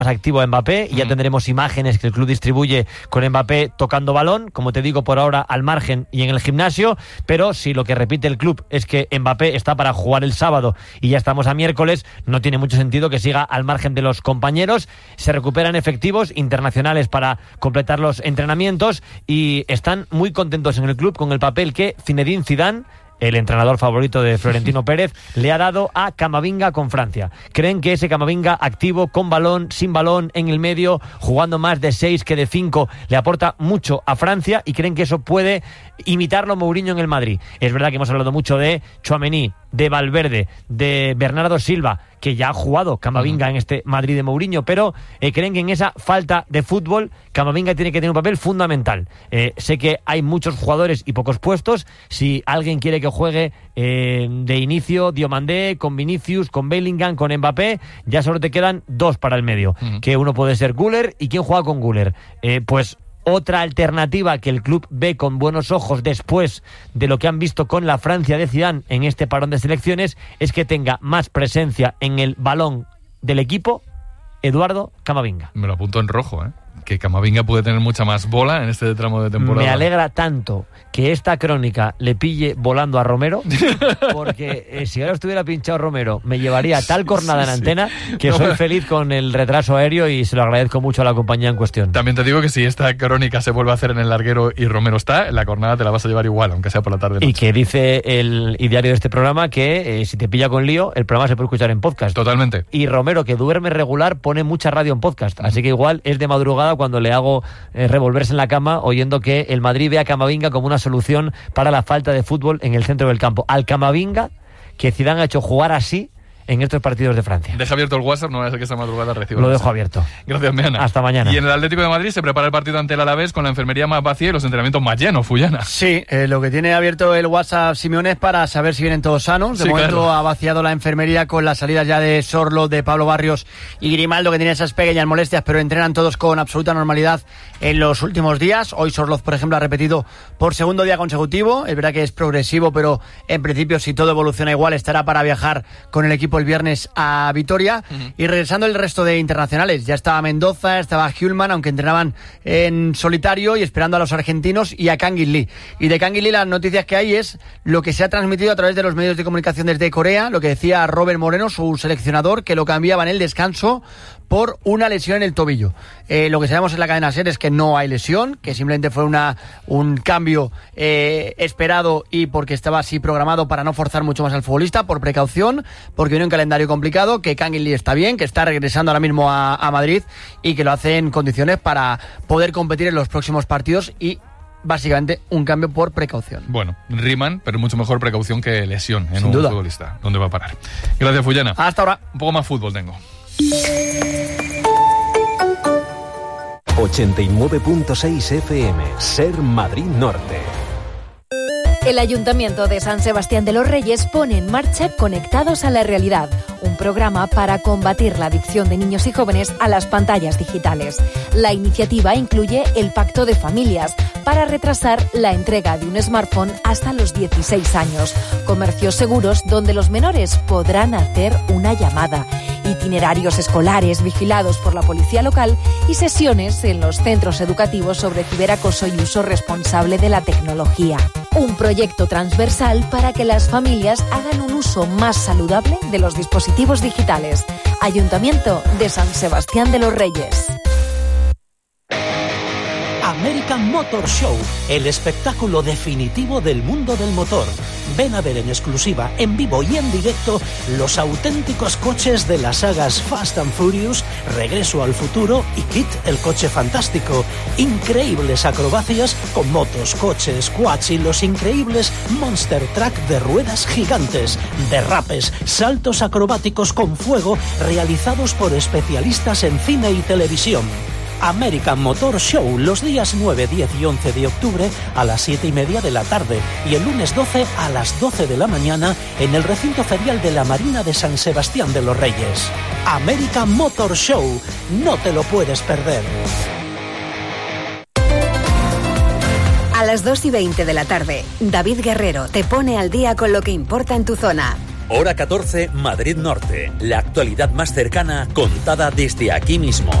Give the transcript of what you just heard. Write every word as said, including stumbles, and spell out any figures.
activo a Mbappé y ya tendremos imágenes que el club distribuye con Mbappé tocando balón, como te digo, por ahora al margen y en el gimnasio, pero si lo que repite el club es que Mbappé está para jugar el sábado y ya estamos a miércoles, no tiene mucho sentido que siga al margen de los compañeros. Se recuperan efectivos internacionales para completar los entrenamientos y están muy contentos en el club con el papel que Zinedine Zidane, el entrenador favorito de Florentino Pérez, le ha dado a Camavinga con Francia. Creen que ese Camavinga activo, con balón, sin balón, en el medio, jugando más de seis que de cinco, le aporta mucho a Francia y creen que eso puede imitarlo Mourinho en el Madrid. Es verdad que hemos hablado mucho de Tchouaméni, de Valverde, de Bernardo Silva, que ya ha jugado Camavinga en este Madrid de Mourinho, pero eh, creen que en esa falta de fútbol Camavinga tiene que tener un papel fundamental. Eh, sé que hay muchos jugadores y pocos puestos. Si alguien quiere que juegue eh, de inicio Diomandé, con Vinicius, con Bellingham, con Mbappé, ya solo te quedan dos para el medio, uh-huh. que uno puede ser Güler. ¿Y quién juega con Güler? Eh, pues otra alternativa que el club ve con buenos ojos después de lo que han visto con la Francia de Zidane en este parón de selecciones es que tenga más presencia en el balón del equipo Eduardo Camavinga. Me lo apunto en rojo, ¿eh? Que Camavinga puede tener mucha más bola en este tramo de temporada. Me alegra tanto que esta crónica le pille volando a Romero, porque eh, si ahora estuviera pinchado Romero, me llevaría tal cornada sí, en antena que no, soy pero... feliz con el retraso aéreo y se lo agradezco mucho a la compañía en cuestión. También te digo que si esta crónica se vuelve a hacer en el larguero y Romero está, la cornada te la vas a llevar igual, aunque sea por la tarde. Y que dice el ideario de este programa que eh, si te pilla con lío, el programa se puede escuchar en podcast. Totalmente. Y Romero, que duerme regular, pone mucha radio en podcast, uh-huh. así que igual es de madrugada cuando le hago eh, revolverse en la cama oyendo que el Madrid ve a Camavinga como una solución para la falta de fútbol en el centro del campo. Al Camavinga que Zidane ha hecho jugar así en estos partidos de Francia. Deja abierto el WhatsApp, no vaya a ser que esta madrugada reciba. Lo dejo abierto. Gracias, Meana. Hasta mañana. Y en el Atlético de Madrid se prepara el partido ante el Alavés con la enfermería más vacía y los entrenamientos más llenos, Fullana. Sí, eh, lo que tiene abierto el WhatsApp Simeone es para saber si vienen todos sanos. De sí, momento claro. ha vaciado la enfermería con las salidas ya de Sorlo, de Pablo Barrios y Grimaldo, que tienen esas pequeñas molestias, pero entrenan todos con absoluta normalidad en los últimos días. Hoy Sorloz, por ejemplo, ha repetido por segundo día consecutivo. Es verdad que es progresivo, pero en principio, si todo evoluciona igual, estará para viajar con el equipo el viernes a Vitoria. Uh-huh. Y regresando el resto de internacionales, ya estaba Mendoza, estaba Hjulman, aunque entrenaban en solitario, y esperando a los argentinos y a Kangin Lee. Y de Kangin Lee las noticias que hay es lo que se ha transmitido a través de los medios de comunicación desde Corea, lo que decía Robert Moreno, su seleccionador, que lo cambiaba en el descanso por una lesión en el tobillo. Eh, lo que sabemos en la cadena SER es que no hay lesión, que simplemente fue una un cambio eh, esperado y porque estaba así programado para no forzar mucho más al futbolista, por precaución, porque viene un calendario complicado, que Kangin Lee está bien, que está regresando ahora mismo a, a Madrid y que lo hace en condiciones para poder competir en los próximos partidos y básicamente un cambio por precaución. Bueno, riman, pero mucho mejor precaución que lesión en Sin un duda. futbolista. ¿Dónde va a parar? Gracias, Fullana. Hasta ahora. Un poco más fútbol tengo. ochenta y nueve punto seis F M, Ser Madrid Norte. El Ayuntamiento de San Sebastián de los Reyes pone en marcha Conectados a la Realidad, un programa para combatir la adicción de niños y jóvenes a las pantallas digitales. La iniciativa incluye el Pacto de Familias para retrasar la entrega de un smartphone hasta los dieciséis años, comercios seguros donde los menores podrán hacer una llamada, itinerarios escolares vigilados por la policía local y sesiones en los centros educativos sobre ciberacoso y uso responsable de la tecnología. Un proyecto transversal para que las familias hagan un uso más saludable de los dispositivos digitales. Ayuntamiento de San Sebastián de los Reyes. American Motor Show, el espectáculo definitivo del mundo del motor. Ven a ver en exclusiva, en vivo y en directo, los auténticos coches de las sagas Fast and Furious, Regreso al Futuro y Kit, el coche fantástico. Increíbles acrobacias con motos, coches, quads y los increíbles Monster Truck de ruedas gigantes. Derrapes, saltos acrobáticos con fuego realizados por especialistas en cine y televisión. American Motor Show los días nueve, diez y once de octubre a las siete y media de la tarde y el lunes doce a las doce de la mañana en el recinto ferial de la Marina de San Sebastián de los Reyes. American Motor Show, no te lo puedes perder. A las dos y veinte de la tarde, David Guerrero te pone al día con lo que importa en tu zona. Hora catorce, Madrid Norte. La actualidad más cercana contada desde aquí mismo.